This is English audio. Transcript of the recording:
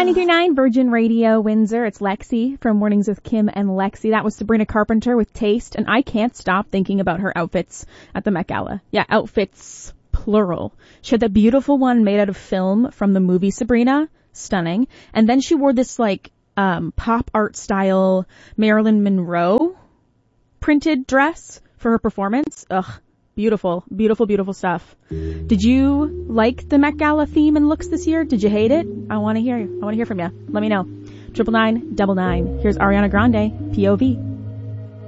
93.9 Virgin Radio, Windsor. It's Lexi from Mornings with Kim and Lexi. That was Sabrina Carpenter with Taste, and I can't stop thinking about her outfits at the Met Gala. Yeah, outfits, plural. She had that beautiful one made out of film from the movie Sabrina. Stunning. And then she wore this, like, pop art style Marilyn Monroe printed dress for her performance. Ugh. Beautiful, beautiful, beautiful stuff. Did you like the Met Gala theme and looks this year? Did you hate it? I want to hear from you. Let me know. 999. Here's Ariana Grande, POV.